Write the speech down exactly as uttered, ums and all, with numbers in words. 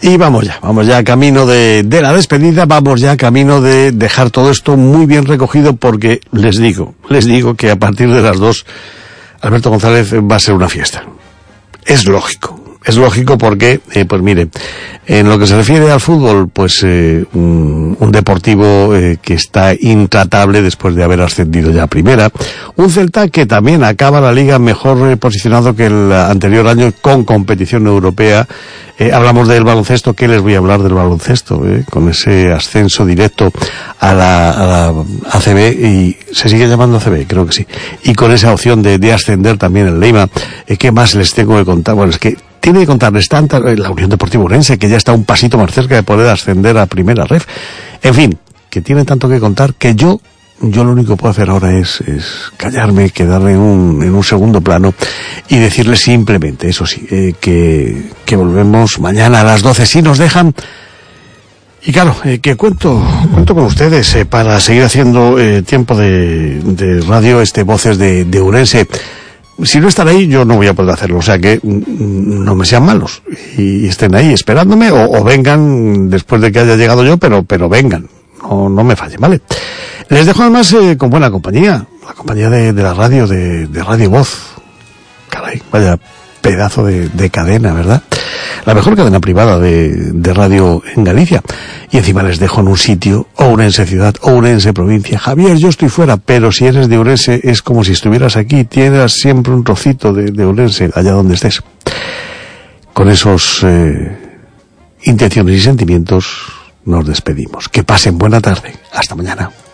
Y vamos ya, vamos ya camino de, de la despedida, vamos ya camino de dejar todo esto muy bien recogido, porque les digo, les digo que a partir de las dos, Alberto González va a ser una fiesta. Es lógico. Es lógico porque, eh, pues mire, en lo que se refiere al fútbol, pues eh, un, un Deportivo eh, que está intratable después de haber ascendido ya a primera, un Celta que también acaba la liga mejor eh, posicionado que el anterior año con competición europea. Eh, hablamos del baloncesto, ¿qué les voy a hablar del baloncesto? Eh? Con ese ascenso directo a la, a la A C B, y se sigue llamando A C B, creo que sí, y con esa opción de, de ascender también el Leima. Eh, ¿Qué más les tengo que contar? Bueno, es que tiene que contarles tanta, la Unión Deportiva Ourense, que ya está un pasito más cerca de poder ascender a primera ref. En fin, que tiene tanto que contar que yo, yo lo único que puedo hacer ahora es, es callarme, quedarme en un, en un segundo plano y decirles simplemente, eso sí, eh, que, que volvemos mañana a las doce si nos dejan. Y claro, eh, que cuento, cuento con ustedes eh, para seguir haciendo eh, tiempo de, de radio, este Voces de, de Ourense. Si no están ahí, yo no voy a poder hacerlo, o sea que mm, no me sean malos y estén ahí esperándome, o, o vengan después de que haya llegado yo, pero pero vengan, no, no me fallen, ¿vale? Les dejo además eh, con buena compañía, la compañía de, de la radio, de, de Radio Voz. Caray, vaya pedazo de, de cadena, ¿verdad? La mejor cadena privada de, de radio en Galicia. Y encima les dejo en un sitio, Ourense ciudad, Ourense provincia. Javier, yo estoy fuera, pero si eres de Ourense es como si estuvieras aquí, tienes siempre un trocito de, de Ourense, allá donde estés. Con esos eh, intenciones y sentimientos nos despedimos. Que pasen buena tarde. Hasta mañana.